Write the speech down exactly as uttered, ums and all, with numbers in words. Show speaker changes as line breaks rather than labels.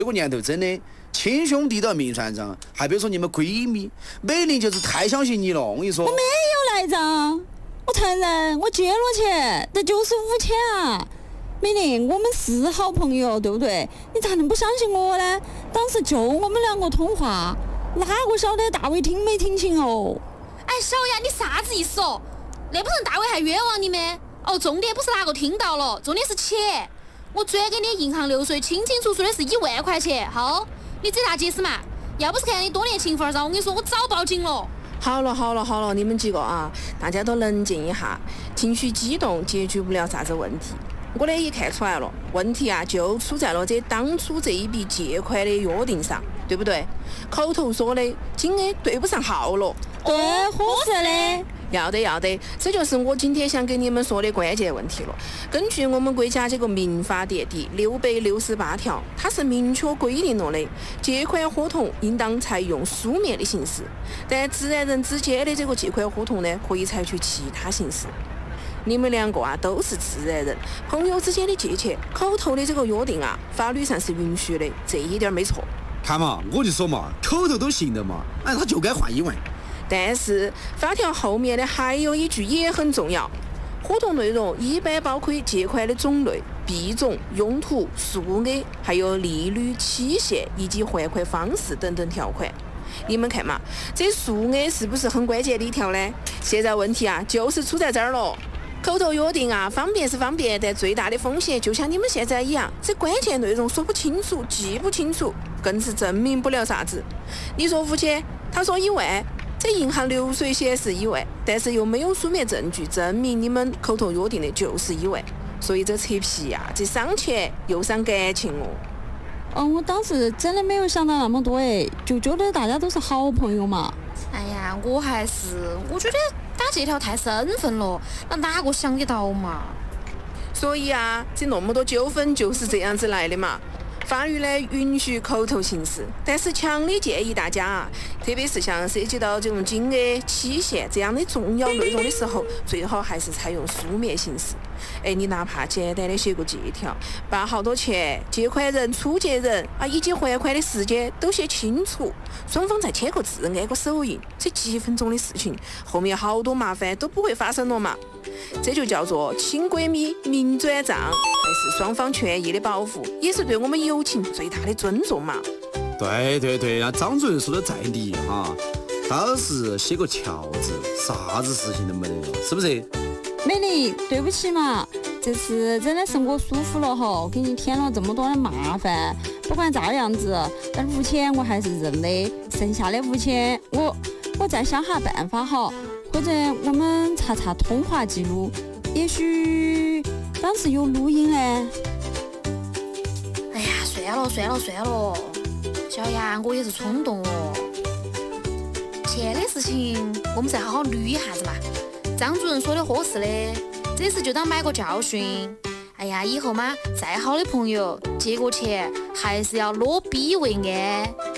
这个年头真的亲兄弟都要明算账，还别说你们闺蜜，美玲就是太相信你了。我跟你说，
我没有赖账，我承认我借了钱，但就是五千啊。美玲，我们是好朋友，对不对？你咋能不相信我呢？当时就我们两个通话，哪个晓得大伟听没听清哦？
哎，小雅，你啥子意思哦？那不成大伟还冤枉你们？哦，重点不是哪个听到了，重点是钱。我转给你银行流水，清清楚楚的是一万块钱。好，你这咋解释嘛？要不是看你多年情分上，我跟你说，我早报警了。
好了好了好了，你们几个啊，大家都冷静一下，情绪激动解决不了啥子问题。我呢也看出来了，问题啊就出在了这当初这一笔借款的约定上，对不对？口头说的金额对不上号了。
对，合适的。
要得要得，这就是我今天想跟你们说的关键问题了。根据我们国家这个民法典第六百六十八条，它是明确规定了的，借款合同应当采用书面的形式，但自然人之间的这个借款合同呢，可以采取其他形式。你们两个啊都是自然人，朋友之间的借钱，口头的这个约定啊，法律上是允许的，这一点没错。
看嘛，我就说嘛，口头都行的嘛，哎，他就该换一万。
但是法条后面的还有一句也很重要，合同内容一般包括借款的种类、币种、用途、数额，还有利率、期限以及还款方式等等条款。你们看嘛，这数额是不是很关键的一条呢？现在问题啊，就是出在这儿了。口头约定啊，方便是方便，但最大的风险就像你们现在一样，这关键内容说不清楚、记不清楚，更是证明不了啥子。你说五千，他说一万。这银行流水显示一万，但是又没有书面证据证明你们口头约定的就是一万，所以这扯皮呀、啊，这伤钱又伤感情哦。
哦，我当时真的没有想到那么多哎，就觉得大家都是好朋友嘛。
哎呀，我还是我觉得打借条太生分了，那哪个想得到嘛？
所以啊，这那么多纠纷就是这样子来的嘛。法律呢允许口头形式，但是强烈建议大家啊，特别是像涉及到这种金额、期限这样的重要内容的时候，最好还是采用书面形式。哎，你哪怕简单的写个借条，把好多钱、借款人、出借人啊以及还款的时间都写清楚，双方再签个字、按个手印，这几分钟的事情，后面好多麻烦都不会发生了嘛。这就叫做亲闺蜜明转账，还是双方权益的保护，也是对我们友情最大的尊重嘛。
对对对，那张主任说的在理哈，当时写个条字，啥子事情都没得了，是不是？
美丽，对不起嘛，这次真的是我疏忽了哈，给你添了这么多的麻烦。不管咋样子，但五千我还是认的，剩下的五千我我再想下办法哈，或者我们查查通话记录，也许当时有录音呢。
哎呀，算了算了算了，小雅，我也是冲动哦。钱的事情我们再好好捋一下子嘛。张主任说的合适的，这次就当买个教训。哎呀，以后嘛，再好的朋友借过钱还是要落笔为安。